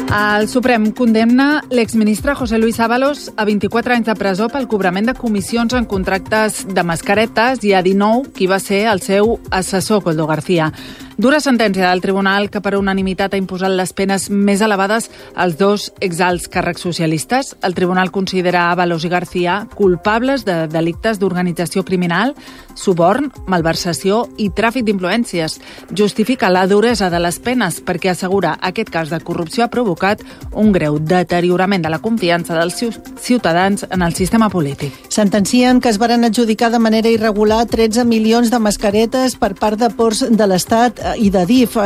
El Suprem condemna l'exministre José Luis Ábalos a 24 anys de presó pel cobrament de comissions en contractes de mascaretes i a 19 qui va ser el seu assessor, Koldo García. Dura sentència del tribunal que per unanimitat ha imposat les penes més elevades als dos exalts càrrecs socialistes. El tribunal considera Ábalos i García culpables de delictes d'organització criminal, suborn, malversació i tràfic d'influències. Justifica la duresa de les penes perquè assegura aquest cas de corrupció ha provocat un greu deteriorament de la confiança dels ciutadans en el sistema polític. Sentencien que es varen adjudicar de manera irregular 13 milions de mascaretes per part de ports de l'Estat i de DIF.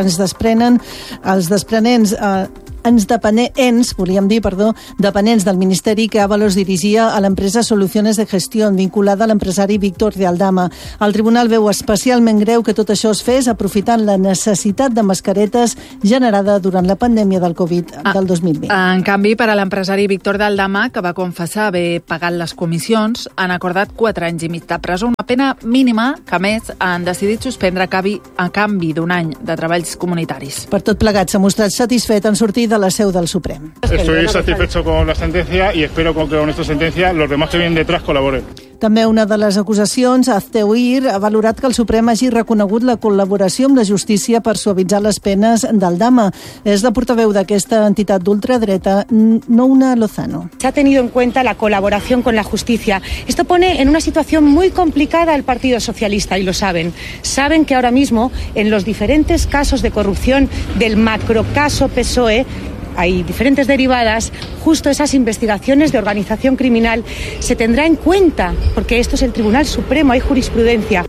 Dependents del Ministeri que Ábalos dirigia a l'empresa Soluciones de Gestión, vinculada a l'empresari Víctor de Aldama. El tribunal veu especialment greu que tot això es fes aprofitant la necessitat de mascaretes generada durant la pandèmia del Covid del 2020. En canvi, per a l'empresari Víctor de Aldama, que va confessar haver pagat les comissions, han acordat 4 anys i mig de presó, una pena mínima que, a més, han decidit suspendre a canvi d'un any de treballs comunitaris. Per tot plegat, s'ha mostrat satisfet en sortir de la seu del Suprem. Estoy satisfecho con la sentencia y espero que con esta sentencia los demás que vienen detrás colaboren. També una de les acusacions, Azteuir, ha valorat que el Suprem hagi reconegut la col·laboració amb la justícia per suavitzar les penes d'Aldama. És la portaveu d'aquesta entitat d'ultradreta, Nouna Lozano. Se ha tenido en cuenta la colaboración con la justicia. Esto pone en una situación muy complicada al Partido Socialista y lo saben. Saben que ahora mismo en los diferentes casos de corrupción del macrocaso PSOE hay diferentes derivadas, justo esas investigaciones de organización criminal se tendrá en cuenta, porque esto es el Tribunal Supremo, hay jurisprudencia.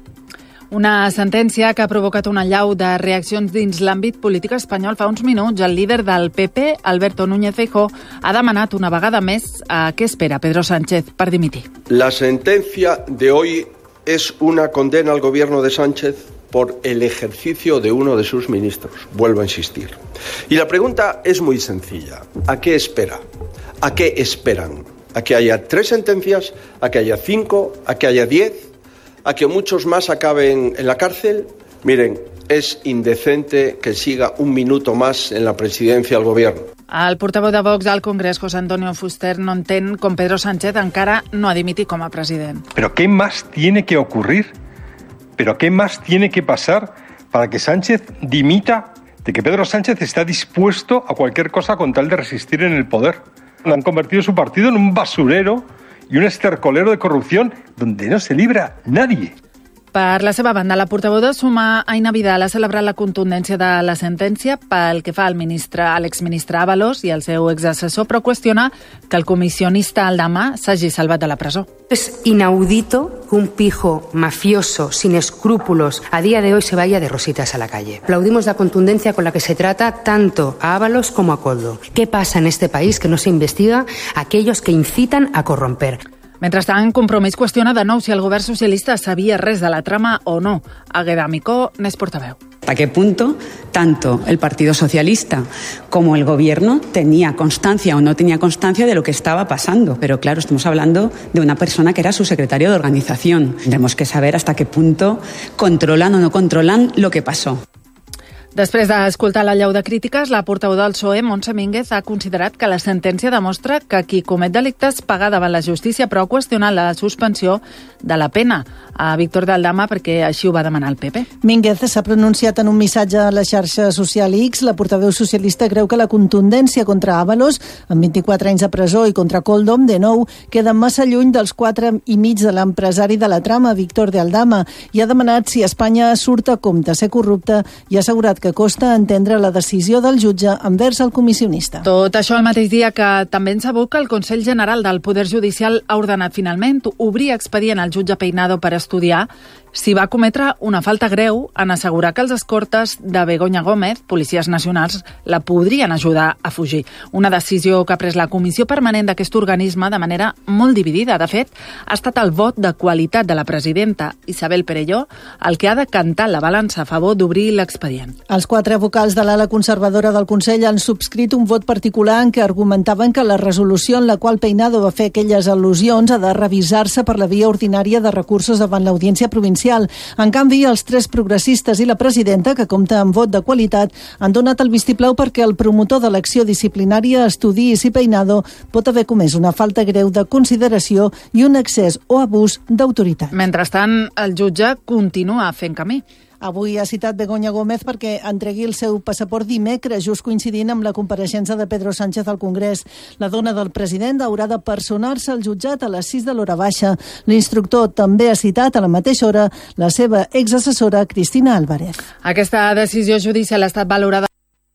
Una sentència que ha provocat una allau de reaccions dins l'àmbit polític espanyol. Fa uns minuts, el líder del PP, Alberto Núñez Feijóo, ha demanat una vegada més què espera Pedro Sánchez per dimitir. La sentencia de hoy es una condena al gobierno de Sánchez por el ejercicio de uno de sus ministros. Vuelvo a insistir. Y la pregunta es muy sencilla. ¿A qué espera? ¿A qué esperan? ¿A que haya 3 sentencias? ¿A que haya 5? ¿A que haya 10? ¿A que muchos más acaben en la cárcel? Miren, es indecente que siga un minuto más en la presidencia del gobierno. El portaveu de Vox al Congrés, José Antonio Fuster, no entén com Pedro Sánchez encara no ha dimitit com a president. ¿Pero qué más tiene que ocurrir? ¿Pero qué más tiene que pasar para que Sánchez dimita? De que Pedro Sánchez está dispuesto a cualquier cosa con tal de resistir en el poder. Han convertido su partido en un basurero y un estercolero de corrupción donde no se libra nadie. Per la seva banda, la portaveu de Sumar, Aina Vidal, ha celebrat la contundència de la sentència pel que fa al l'exministre Ábalos i el seu exassessor, però qüestiona que el comissionista Aldama s'hagi salvat de la presó. Es inaudito que un pijo mafioso, sin escrúpulos, a día de hoy se vaya de rositas a la calle. Aplaudimos la contundencia con la que se trata tanto a Ábalos como a Koldo. ¿Qué pasa en este país que no se investiga a aquellos que incitan a corromper? Mentrestant, Compromís qüestiona de nou si el govern socialista sabia res de la trama o no. Agueda Micó n'és portaveu. ¿Hasta qué punto tanto el Partido Socialista como el Gobierno tenía constancia o no tenía constancia de lo que estaba pasando? Pero claro, estamos hablando de una persona que era su secretario de organización. Tenemos que saber hasta qué punto controlan o no controlan lo que pasó. Després d'escoltar la llau de crítiques, la portaveu del PSOE, Montse Mínguez, ha considerat que la sentència demostra que qui comet delictes paga davant la justícia, però ha qüestionat la suspensió de la pena a Víctor de Aldama perquè així ho va demanar el PP. Mínguez s'ha pronunciat en un missatge a la xarxa social X. La portaveu socialista creu que la contundència contra Ábalos, amb 24 anys de presó, i contra Koldo, de nou, queda massa lluny dels 4 i mig de l'empresari de la trama, Víctor de Aldama, i ha demanat si Espanya surt a compte ser corrupta i ha assegurat que costa entendre la decisió del jutge envers el comissionista. Tot això el mateix dia que també ens aboca el Consell General del Poder Judicial ha ordenat finalment obrir expedient al jutge Peinado per estudiar si va cometre una falta greu en assegurar que els escortes de Begoña Gómez, policies nacionals, la podrien ajudar a fugir. Una decisió que ha pres la Comissió Permanent d'aquest organisme de manera molt dividida. De fet, ha estat el vot de qualitat de la presidenta, Isabel Perelló, el que ha decantat la balança a favor d'obrir l'expedient. Els 4 vocals de l'ala conservadora del Consell han subscrit un vot particular en què argumentaven que la resolució en la qual Peinado va fer aquelles al·lusions ha de revisar-se per la via ordinària de recursos davant l'Audiència Provincial presidencial. En canvi, els 3 progressistes i la presidenta, que compta amb vot de qualitat, han donat el vistiplau perquè el promotor de l'acció disciplinària estudiï si Peinado pot haver comès una falta greu de consideració i un excés o abús d'autoritat. Mentrestant, el jutge continua fent camí. Avui ha citat Begoña Gómez perquè entregui el seu passaport dimecres, just coincidint amb la compareixença de Pedro Sánchez al Congrés. La dona del president haurà de personar-se al jutjat a les 6 de l'hora baixa. L'instructor també ha citat a la mateixa hora la seva exassessora Cristina Álvarez. Aquesta decisió judicial ha estat valorada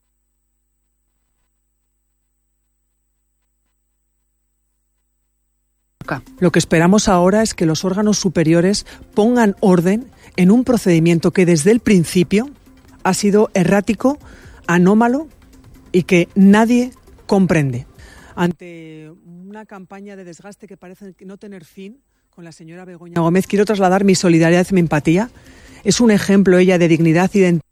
Lo que esperamos ahora es que los órganos superiores pongan orden en un procedimiento que desde el principio ha sido errático, anómalo y que nadie comprende. Ante una campaña de desgaste que parece no tener fin con la señora Begoña Gómez, quiero trasladar mi solidaridad y mi empatía. Es un ejemplo ella de dignidad y de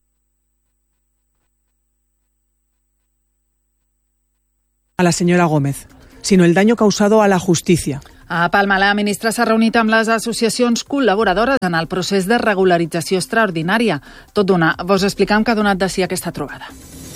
a la señora Gómez, sino el daño causado a la justicia. A Palma, la ministra s'ha reunit amb les associacions col·laboradores en el procés de regularització extraordinària. Tot d'una, vos explicam que ha donat de si aquesta trobada.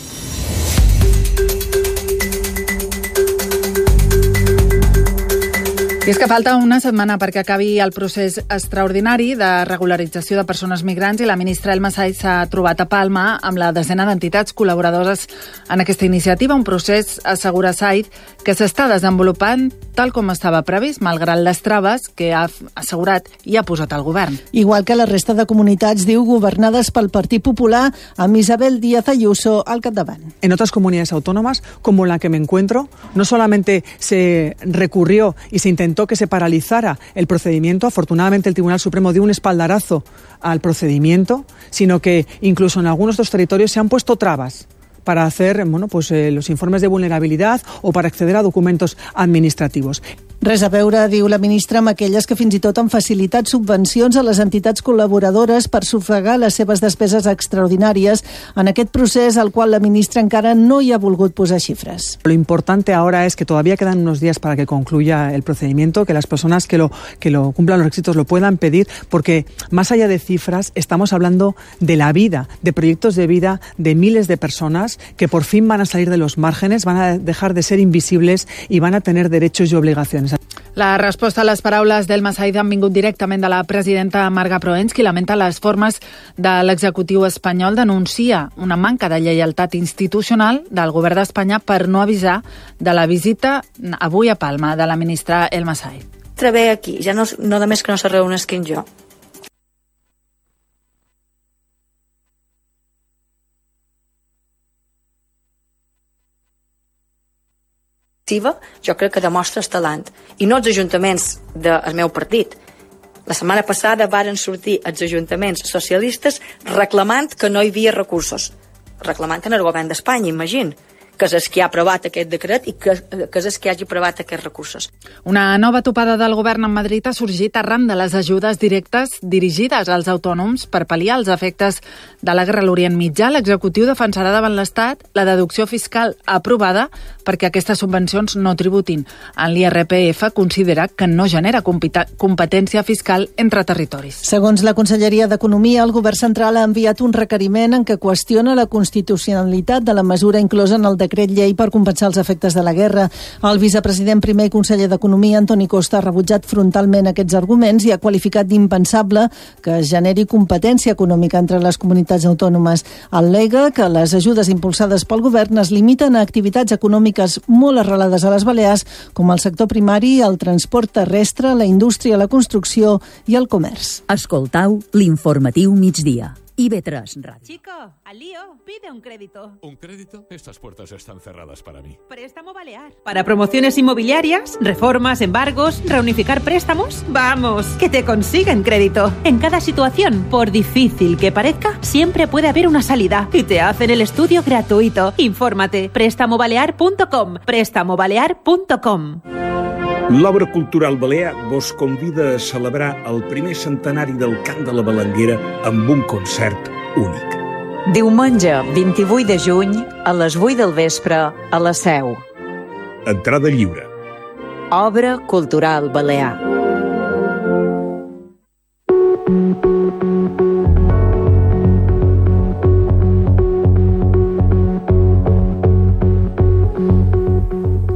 I és que falta una setmana perquè acabi el procés extraordinari de regularització de persones migrants i la ministra Elma Said s'ha trobat a Palma amb la desena d'entitats col·laboradores en aquesta iniciativa, un procés, assegura Said, que s'està desenvolupant tal com estava previst, malgrat les traves que ha assegurat i ha posat el govern. Igual que la resta de comunitats, diu, governades pel Partit Popular, amb Isabel Díaz Ayuso al capdavant. En otras comunidades autónomas, como la que me encuentro, no solamente se recurrió y se intentó que se paralizara el procedimiento, afortunadamente el Tribunal Supremo dio un espaldarazo al procedimiento, sino que incluso en algunos de los territorios se han puesto trabas para hacer los informes de vulnerabilidad o para acceder a documentos administrativos. Res a veure, diu la ministra, amb aquelles que fins i tot han facilitat subvencions a les entitats col·laboradores per sufragar les seves despeses extraordinàries en aquest procés al qual la ministra encara no hi ha volgut posar xifres. Lo importante ahora es que todavía quedan unos días para que concluya el procedimiento, que las personas que lo cumplan los requisitos lo puedan pedir, porque más allá de cifras estamos hablando de la vida, de proyectos de vida de miles de personas que por fin van a salir de los márgenes, van a dejar de ser invisibles y van a tener derechos y obligaciones. La resposta a les paraules d'Elma Said han vingut directament de la presidenta Marga Proens, qui lamenta les formes de l'executiu espanyol, denuncia una manca de lleialtat institucional del govern d'Espanya per no avisar de la visita avui a Palma de la ministra Elma Said. Trebé aquí, ja no només que no se reuneixi jo. Jo crec que demostra el talent. I no els ajuntaments del meu partit. La setmana passada varen sortir els ajuntaments socialistes reclamant que no hi havia recursos. Reclamant en el govern d'Espanya, imagina, que és el que ha aprovat aquest decret i que és el que hagi aprovat aquests recursos. Una nova topada del govern en Madrid ha sorgit arran de les ajudes directes dirigides als autònoms per pal·liar els efectes de la guerra a l'Orient Mitjà. L'executiu defensarà davant l'Estat la deducció fiscal aprovada perquè aquestes subvencions no tributin. En l'IRPF considera que no genera competència fiscal entre territoris. Segons la Conselleria d'Economia, el govern central ha enviat un requeriment en què qüestiona la constitucionalitat de la mesura inclosa en el decret llei per compensar els efectes de la guerra. El vicepresident primer i conseller d'Economia, Antoni Costa, ha rebutjat frontalment aquests arguments i ha qualificat d'impensable que es generi competència econòmica entre les comunitats autònomes. Al·lega que les ajudes impulsades pel govern es limiten a activitats econòmiques molt arrelades a les Balears, com el sector primari, el transport terrestre, la indústria, la construcció i el comerç. Escoltau l'informatiu migdia. IB3 Radio. Chico, al lío, pide un crédito. ¿Un crédito? Estas puertas están cerradas para mí. Préstamo Balear. Para promociones inmobiliarias, reformas, embargos, reunificar préstamos. ¡Vamos! Que te consiguen crédito. En cada situación, por difícil que parezca, siempre puede haber una salida. Y te hacen el estudio gratuito. Infórmate. Prestamobalear.com. Prestamobalear.com. L'Obra Cultural Balear vos convida a celebrar el primer centenari del Cant de la Balanguera amb un concert únic. Diumenge 28 de juny a les 8 del vespre a la Seu. Entrada lliure. Obra Cultural Balear.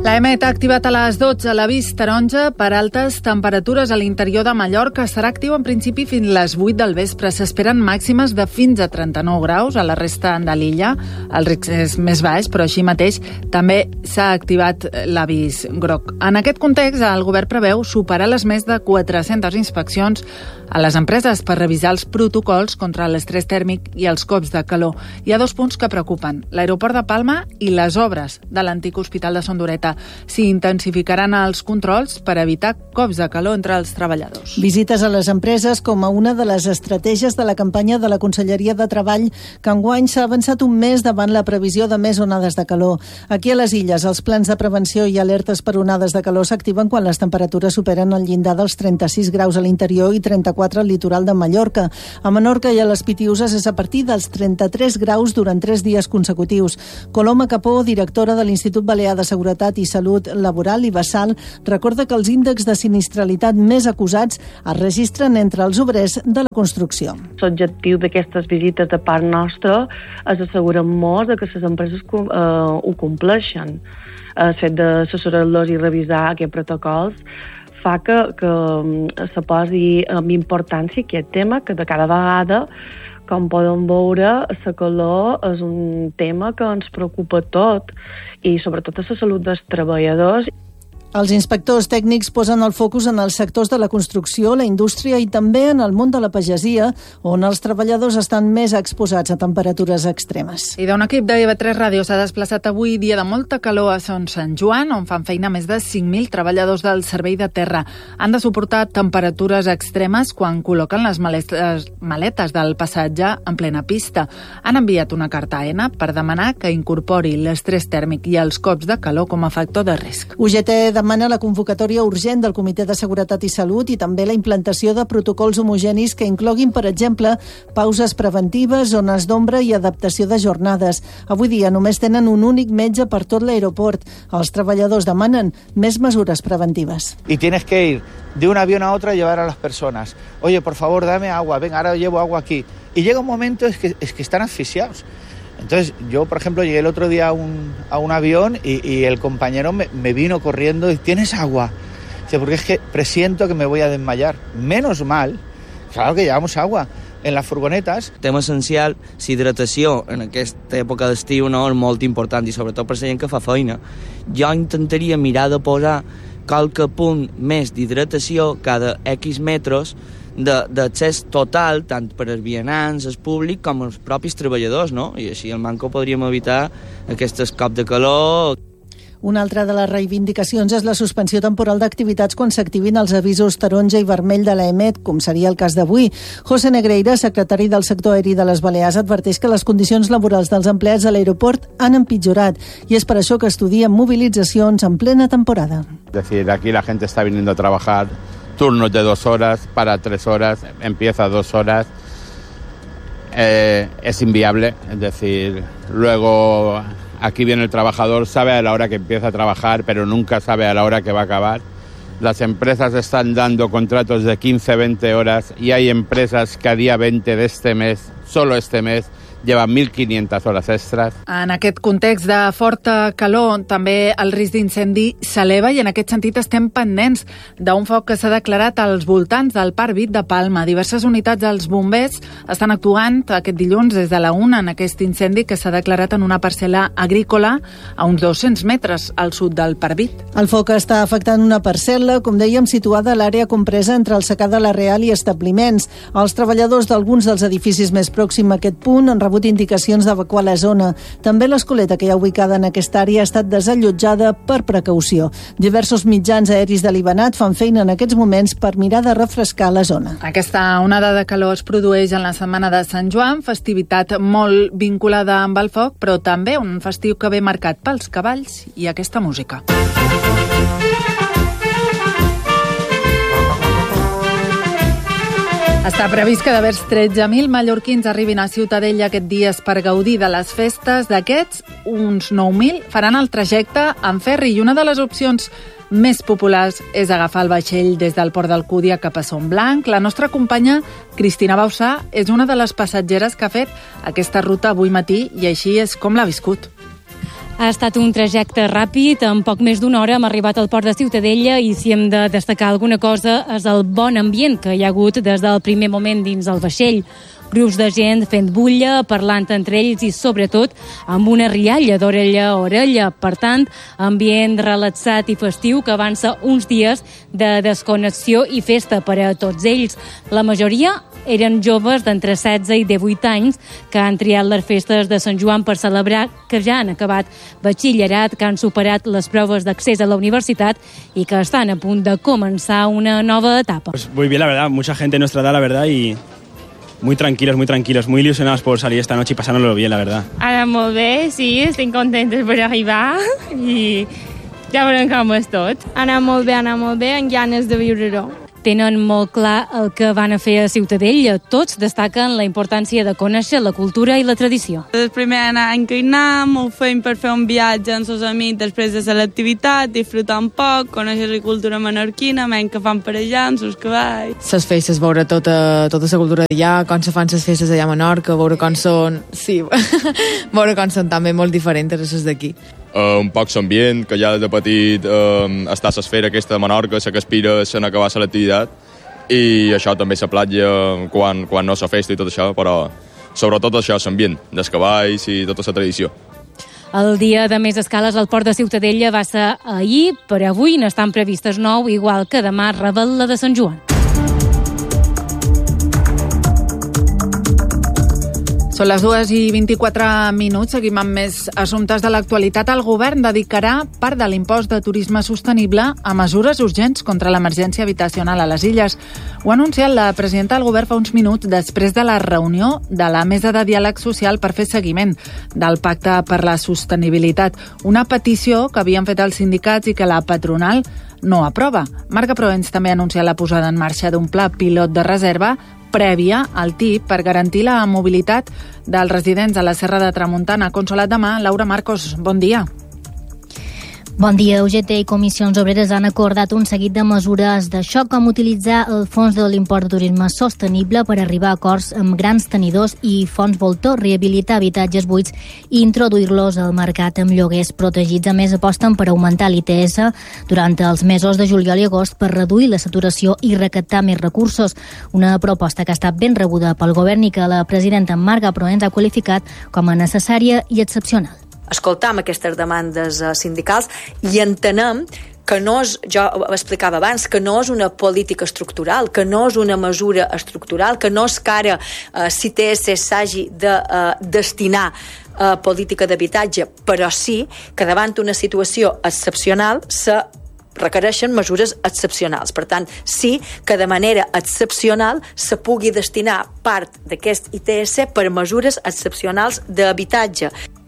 L'EMET ha activat a les 12 l'avís taronja per altes temperatures a l'interior de Mallorca. Serà actiu en principi fins a les 8 del vespre. S'esperen màximes de fins a 39 graus a la resta de l'illa. El risc és més baix, però així mateix també s'ha activat l'avís groc. En aquest context, el govern preveu superar les més de 400 inspeccions a les empreses per revisar els protocols contra l'estrès tèrmic i els cops de calor. Hi ha dos punts que preocupen: l'aeroport de Palma i les obres de l'antic hospital de Son Doreta. S'hi intensificaran els controls per evitar cops de calor entre els treballadors. Visites a les empreses com a una de les estratègies de la campanya de la Conselleria de Treball, que enguany s'ha avançat un mes davant la previsió de més onades de calor. Aquí a les illes, els plans de prevenció i alertes per onades de calor s'activen quan les temperatures superen el llindar dels 36 graus a l'interior i 34 al litoral de Mallorca. A Menorca i a les Pitiüses és a partir dels 33 graus durant 3 dies consecutius. Coloma Capó, directora de l'Institut Balear de Seguretat i Salut Laboral i Basal, recorda que els índexs de sinistralitat més acusats es registren entre els obrers de la construcció. L'objectiu d'aquestes visites de part nostra és assegurar-nos que les empreses ho compleixen. El fet d'assessorar-los i revisar aquests protocols fa que se posi amb importància aquest tema, que de cada vegada, com poden veure, la calor és un tema que ens preocupa tot, i sobretot a la salut dels treballadors. Els inspectors tècnics posen el focus en els sectors de la construcció, la indústria i també en el món de la pagesia, on els treballadors estan més exposats a temperatures extremes. I d'un equip de IB3 Ràdio s'ha desplaçat avui, dia de molta calor, a Son Sant Joan, on fan feina més de 5.000 treballadors del servei de terra. Han de suportar temperatures extremes quan col·loquen les maletes del passatge en plena pista. Han enviat una carta a ENA per demanar que incorpori l'estrès tèrmic i els cops de calor com a factor de risc. UGT demana la convocatòria urgent del Comitè de Seguretat i Salut i també la implantació de protocols homogenis que incloguin, per exemple, pauses preventives, zones d'ombra i adaptació de jornades. Avui dia només tenen un únic metge per tot l'aeroport. Els treballadors demanen més mesures preventives. Y tienes que ir de un avión a otro a llevar a las personas. Oye, por favor, dame agua. Venga, ahora llevo agua aquí. Y llega un momento es que están asfixiados. Entonces, yo, por ejemplo, llegué el otro día a un avión y el compañero me vino corriendo y ¿tienes agua? Dice, porque es que presiento que me voy a desmayar. Menos mal, claro que llevamos agua en las furgonetas. Tema essencial, hidratació en aquesta època d'estiu no, és molt important, i sobretot per la gent que fa feina. Jo intentaria mirar de posar qualque punt més d'hidratació cada X metres d'accés total, tant per als vianants, el públic, com els propis treballadors, no? I així al manco podríem evitar aquests cops de calor. Una altra de les reivindicacions és la suspensió temporal d'activitats quan s'activin els avisos taronja i vermell de l'EMET, com seria el cas d'avui. José Negreira, secretari del sector aeri de les Balears, adverteix que les condicions laborals dels empleats de l'aeroport han empitjorat i és per això que estudien mobilitzacions en plena temporada. Es decir, aquí la gente está viniendo a trabajar turnos de 2 horas, para 3 horas, empieza 2 horas. Es inviable, es decir, luego aquí viene el trabajador, sabe a la hora que empieza a trabajar, pero nunca sabe a la hora que va a acabar. Las empresas están dando contratos de 15-20 horas y hay empresas que a día 20 de este mes, solo este mes, lleva 1.500 hores extres. En aquest context de forta calor, també el risc d'incendi s'eleva i en aquest sentit estem pendents d'un foc que s'ha declarat als voltants del Parc Vit de Palma. Diverses unitats dels bombers estan actuant aquest dilluns des de la 1 en aquest incendi que s'ha declarat en una parcel·la agrícola a uns 200 metres al sud del Parc Vit. El foc està afectant una parcel·la, com dèiem, situada a l'àrea compresa entre el secà de la Real i establiments. Els treballadors d'alguns dels edificis més pròxims a aquest punt han rebut indicacions d'evacuar la zona. També l'escoleta que hi ha ubicada en aquesta àrea ha estat desallotjada per precaució. Diversos mitjans aeris de Libanat fan feina en aquests moments per mirar de refrescar la zona. Aquesta onada de calor es produeix en la setmana de Sant Joan, festivitat molt vinculada amb el foc, però també un festiu que ve marcat pels cavalls i aquesta música. Està previst que de vers 13.000 mallorquins arribin a Ciutadella aquest dies per gaudir de les festes. D'aquests, uns 9.000 faran el trajecte en ferri i una de les opcions més populars és agafar el vaixell des del Port d'Alcúdia cap a Son Blanc. La nostra companya Cristina Bausà és una de les passatgeres que ha fet aquesta ruta avui matí i així és com l'ha viscut. Ha estat un trajecte ràpid, en poc més d'una hora hem arribat al port de Ciutadella i si hem de destacar alguna cosa és el bon ambient que hi ha hagut des del primer moment dins el vaixell. Grups de gent fent bulla, parlant entre ells i, sobretot, amb una rialla d'orella a orella. Per tant, ambient relaxat i festiu que avança uns dies de desconnexió i festa per a tots ells. La majoria eren joves d'entre 16 i 18 anys que han triat les festes de Sant Joan per celebrar que ja han acabat batxillerat, que han superat les proves d'accés a la universitat i que estan a punt de començar una nova etapa. Pues muy bien, la verdad, mucha gente de nuestra edad, la verdad, y muy tranquilos, muy ilusionados por salir esta noche y pasárnoslo bien, la verdad. Ara molt bé, sí, estem contentes per arribar i ja veurem com és tot. Anar molt bé, amb ganes de viure-ho. Tenen molt clar el que van a fer a Ciutadella. Tots destaquen la importància de conèixer la cultura i la tradició. El primer any que hi anem, ho fem per fer un viatge amb els amics després de l'activitat, disfrutar un poc, conèixer la cultura menorquina, menys que fan per allà, amb els cavalls. Les festes, veure tota la cultura d'allà, com se fan les festes allà a Menorca, veure com són... Sí, veure com són també molt diferents a les d'aquí. Un poc l'ambient, que ja de petit està a l'esfera aquesta de Menorca, la que aspira a acabar l'activitat, i això també la platja quan no la festa i tot això, però sobretot això, l'ambient, dels cavalls i tota la tradició. El dia de més escales al port de Ciutadella va ser ahir, per avui n'estan previstes 9, igual que demà Revetlla de Sant Joan. Són les 2:24. Seguim amb més assumptes de l'actualitat. El govern dedicarà part de l'impost de turisme sostenible a mesures urgents contra l'emergència habitacional a les Illes. Ho ha anunciat la presidenta del govern fa uns minuts després de la reunió de la Mesa de Diàleg Social per fer seguiment del Pacte per la Sostenibilitat. Una petició que havien fet els sindicats i que la patronal no aprova. Marga Proens també ha anunciat la posada en marxa d'un pla pilot de reserva prèvia al TIP per garantir la mobilitat dels residents a la Serra de Tramuntana. Consolat de Mar, Laura Marcos, bon dia. Bon dia. UGT i Comissions Obreres han acordat un seguit de mesures de xoc, com utilitzar el fons de l'import de turisme sostenible per arribar a acords amb grans tenidors i fons voltor, rehabilitar habitatges buits i introduir-los al mercat amb lloguers protegits. A més, aposten per augmentar l'ITS durant els mesos de juliol i agost per reduir la saturació i recaptar més recursos. Una proposta que ha estat ben rebuda pel govern i que la presidenta Marga Proens ha qualificat com a necessària i excepcional. Escoltam aquestes demandes sindicals i entenem que no és, jo ho explicava abans, que no és una política estructural, que no és una mesura estructural, que no és que ara CITS s'hagi de destinar a política d'habitatge, però sí que davant una situació excepcional requereixen mesures excepcionals. Per tant, sí que de manera excepcional se pugui destinar part d'aquest ITS per mesures excepcionals d'habitatge.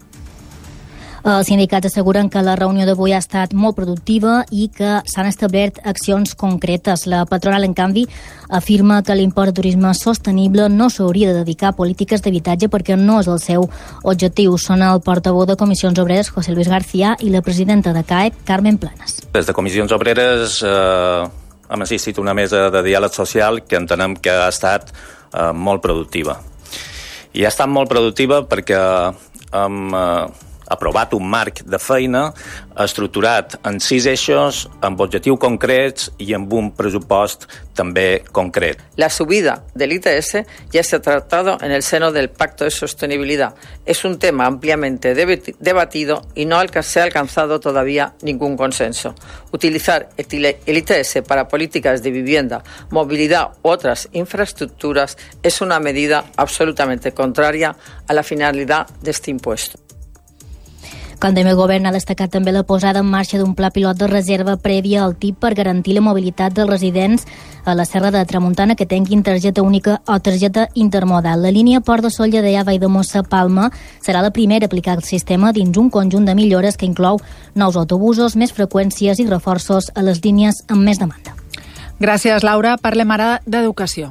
Els sindicats asseguren que la reunió d'avui ha estat molt productiva i que s'han establert accions concretes. La patronal, en canvi, afirma que l'import de turisme sostenible no s'hauria de dedicar a polítiques d'habitatge perquè no és el seu objectiu. Són el portaveu de Comissions Obreres, José Luis García, i la presidenta de CAEP, Carmen Planas. Des de Comissions Obreres hem assistit a una mesa de diàleg social que entenem que ha estat molt productiva. I ha estat molt productiva perquè hem aprovat un marc de feina estructurat en 6 eixos, amb objectius concrets i amb un pressupost també concret. La subida del ITS ya se ha tratado en el seno del Pacto de Sostenibilidad. Es un tema ampliamente debatido y no se ha alcanzado todavía ningún consenso. Utilizar el ITS para políticas de vivienda, movilidad u otras infraestructuras es una medida absolutamente contraria a la finalidad de este impuesto. Com també el govern ha destacat també la posada en marxa d'un pla pilot de reserva prèvia al TIP per garantir la mobilitat dels residents a la Serra de Tramuntana que tinguin targeta única o targeta intermodal. La línia Port de Sol, Lledellà, Valldemossa, Palma serà la primera a aplicar el sistema dins un conjunt de millores que inclou nous autobusos, més freqüències i reforços a les línies amb més demanda. Gràcies, Laura. Parlem ara d'educació.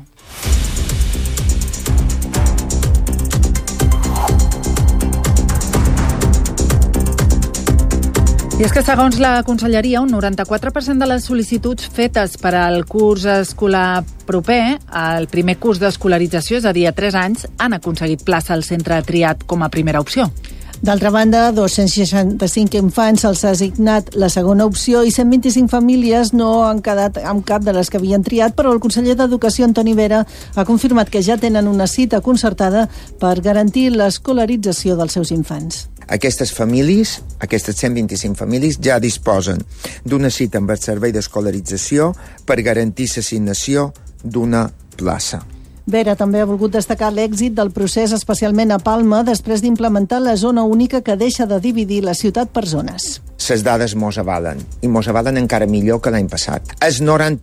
I és que, segons la Conselleria, un 94% de les sol·licituds fetes per al curs escolar proper, el primer curs d'escolarització, és a dir, a 3 anys, han aconseguit plaça al centre triat com a primera opció. D'altra banda, 265 infants se'ls ha assignat la segona opció i 125 famílies no han quedat amb cap de les que havien triat, però el conseller d'Educació, Antoni Vera, ha confirmat que ja tenen una cita concertada per garantir l'escolarització dels seus infants. Aquestes famílies, aquestes 125 famílies, ja disposen d'una cita amb el servei d'escolarització per garantir l'assignació d'una plaça. Vera també ha volgut destacar l'èxit del procés, especialment a Palma, després d'implementar la zona única que deixa de dividir la ciutat per zones. Les dades mos avalen, i mos avalen encara millor que l'any passat. El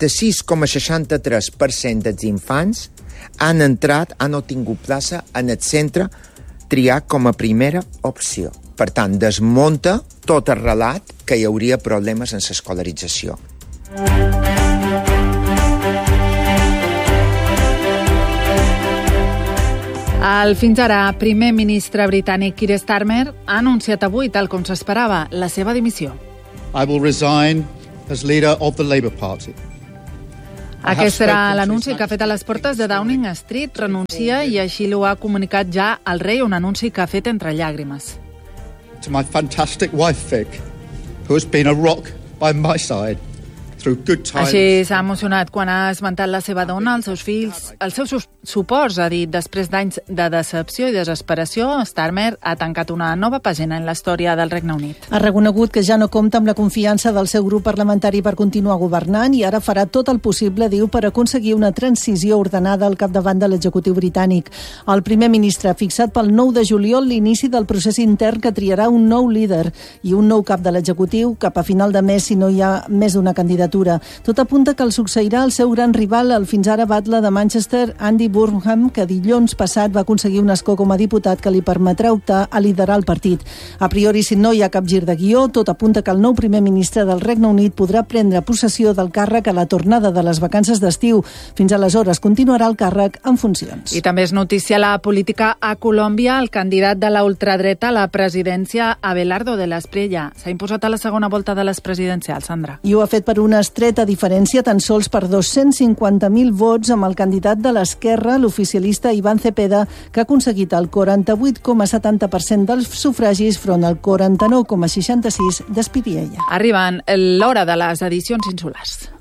96,63% dels infants han obtingut plaça en el centre triat com a primera opció. Per tant, desmunta tot el relat que hi hauria problemes en l'escolarització. El fins ara primer ministre britànic Keir Starmer ha anunciat avui, tal com s'esperava, la seva dimissió. I will resign as leader of the Labour Party. Aquest serà l'anunci que ha fet a les portes de Downing Street. Renuncia i així l'ho ha comunicat ja el rei, un anunci que ha fet entre llàgrimes. To my fantastic wife, Vic, who has been a rock by my side. Així s'ha emocionat quan ha esmentat la seva dona, els seus fills, els seus suports, ha dit. Després d'anys de decepció i desesperació, Starmer ha tancat una nova pàgina en la història del Regne Unit. Ha reconegut que ja no compta amb la confiança del seu grup parlamentari per continuar governant i ara farà tot el possible, diu, per aconseguir una transició ordenada al capdavant de l'executiu britànic. El primer ministre ha fixat pel 9 de juliol l'inici del procés intern que triarà un nou líder i un nou cap de l'executiu cap a final de mes si no hi ha més d'una candidatura. Tot apunta que el succeirà el seu gran rival, el fins ara batle de Manchester, Andy Burnham, que dilluns passat va aconseguir un escó com a diputat que li permetrà optar a liderar el partit. A priori, si no hi ha cap gir de guió, tot apunta que el nou primer ministre del Regne Unit podrà prendre possessió del càrrec a la tornada de les vacances d'estiu. Fins aleshores continuarà el càrrec en funcions. I també és notícia la política a Colòmbia. El candidat de la ultradreta a la presidència, Abelardo de la Espriella, s'ha imposat a la segona volta de les presidencials, Sandra. I ho ha fet per una estreta diferència, tan sols per 250.000 vots, amb el candidat de l'esquerra, l'oficialista Iván Cepeda, que ha aconseguit el 48,70% dels sufragis front al 49,66% d'Espiriella. Arriben l'hora de les edicions insulars.